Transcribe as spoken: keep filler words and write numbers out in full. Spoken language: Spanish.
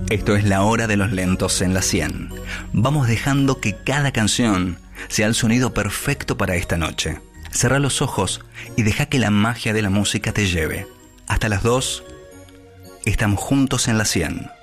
Esto es La Hora de los Lentos en la cien. Vamos dejando que cada canción sea el sonido perfecto para esta noche. Cerrá los ojos y deja que la magia de la música te lleve. Hasta las dos, estamos juntos en la cien.